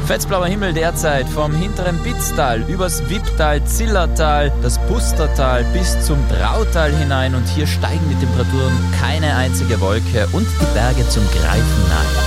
Fetzblauer Himmel derzeit vom hinteren Bitztal übers Wipptal, Zillertal, das Pustertal bis zum Drautal hinein und hier steigen die Temperaturen keine einzige Wolke und die Berge zum Greifen nahe.